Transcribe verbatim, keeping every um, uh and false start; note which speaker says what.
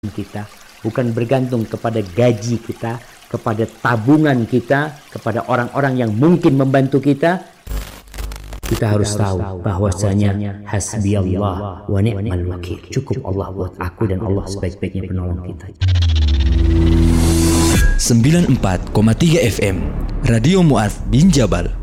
Speaker 1: kita, bukan bergantung kepada gaji kita, kepada tabungan kita, kepada orang-orang yang mungkin membantu kita. Kita harus tahu bahwasanya hasbiyallah wa ni'mal wakil. Cukup Allah buat aku dan Allah sebaik-baiknya penolong kita.
Speaker 2: sembilan puluh empat koma tiga F M Radio Mu'adz bin Jabal.